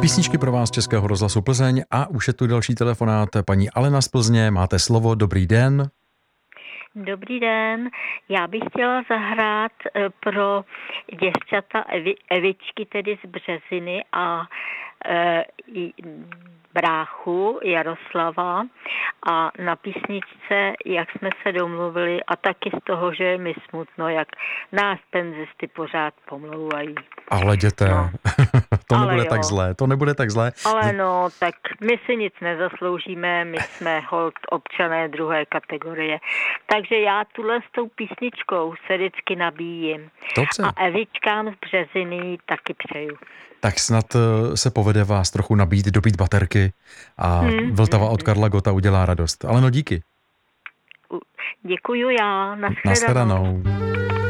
Písničky pro vás z Českého rozhlasu Plzeň a už je tu další telefonát. Paní Alena z Plzně, máte slovo, dobrý den. Dobrý den, já bych chtěla zahrát pro děvčata Evičky, tedy z Březiny a bráchu Jaroslava a na písničce, jak jsme se domluvili a taky z toho, že je mi smutno, jak nás penzisty pořád pomlouvají. Ale jděte, no. to nebude tak zlé, to nebude tak zlé. Ale no, tak my si nic nezasloužíme, my jsme holt občané druhé kategorie. Takže já tuhle s tou písničkou se vždycky nabíjím. Dobře. A Evičkám z Březiny taky přeju. Tak snad se povede vás trochu dobít baterky a Vltava od Karla Gotta udělá radost. Ale no díky. Děkuju já, Nashledanou.